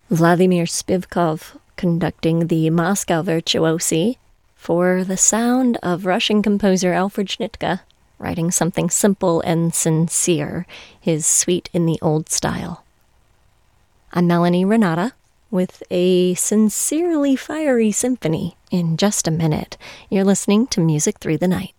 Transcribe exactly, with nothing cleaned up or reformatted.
Vladimir Spivkov conducting the Moscow Virtuosi for the sound of Russian composer Alfred Schnittke, writing something simple and sincere, his Suite in the Old Style. I'm Melanie Renata with a sincerely fiery symphony in just a minute. You're listening to Music Through the Night.